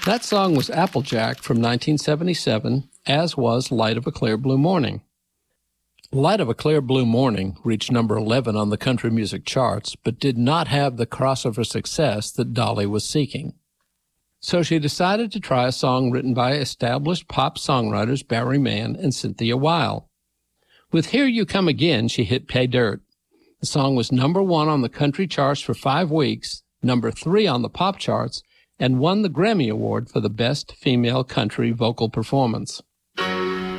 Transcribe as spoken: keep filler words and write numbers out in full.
That song was Applejack from nineteen seventy-seven, as was Light of a Clear Blue Morning. Light of a Clear Blue Morning reached number eleven on the country music charts, but did not have the crossover success that Dolly was seeking. So she decided to try a song written by established pop songwriters Barry Mann and Cynthia Weil. With Here You Come Again, she hit pay dirt. The song was number one on the country charts for five weeks, number three on the pop charts, and won the Grammy Award for the Best Female Country Vocal Performance.